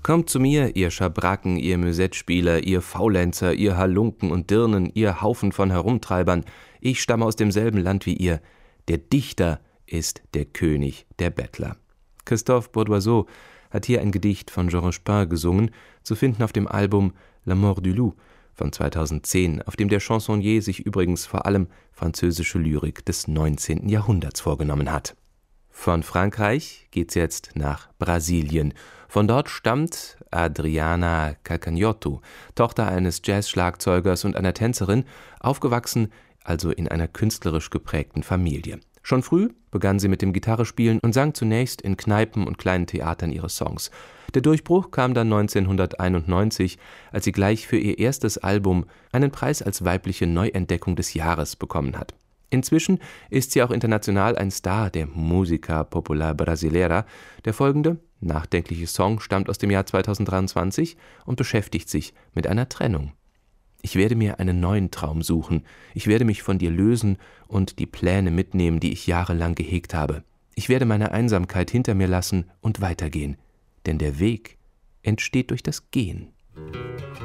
Kommt zu mir, ihr Schabracken, ihr Müsettspieler, ihr Faulenzer, ihr Halunken und Dirnen, ihr Haufen von Herumtreibern. Ich stamme aus demselben Land wie ihr. Der Dichter ist der König der Bettler. Christophe Bourdoiseau hat hier ein Gedicht von Georges Pin gesungen, zu finden auf dem Album La Mort du Loup von 2010, auf dem der Chansonnier sich übrigens vor allem französische Lyrik des 19. Jahrhunderts vorgenommen hat. Von Frankreich geht's jetzt nach Brasilien. Von dort stammt Adriana Calcanhoto, Tochter eines Jazz-Schlagzeugers und einer Tänzerin, aufgewachsen also in einer künstlerisch geprägten Familie. Schon früh begann sie mit dem Gitarrespielen und sang zunächst in Kneipen und kleinen Theatern ihre Songs. Der Durchbruch kam dann 1991, als sie gleich für ihr erstes Album einen Preis als weibliche Neuentdeckung des Jahres bekommen hat. Inzwischen ist sie auch international ein Star der Música Popular Brasileira. Der folgende, nachdenkliche Song stammt aus dem Jahr 2023 und beschäftigt sich mit einer Trennung. Ich werde mir einen neuen Traum suchen. Ich werde mich von dir lösen und die Pläne mitnehmen, die ich jahrelang gehegt habe. Ich werde meine Einsamkeit hinter mir lassen und weitergehen. Denn der Weg entsteht durch das Gehen.